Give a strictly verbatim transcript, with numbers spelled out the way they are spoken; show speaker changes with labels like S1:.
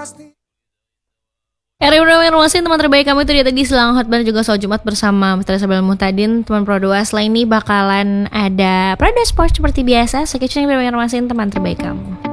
S1: Eri Romasin, teman terbaik kamu itu dia tadi Selang Hot Bar juga soal Jumat bersama Mitra Sabel Muhtadin, teman Pro dua. Selain ini bakalan ada Prada Sport seperti biasa. Sekian Eri Romasin, teman terbaik kamu.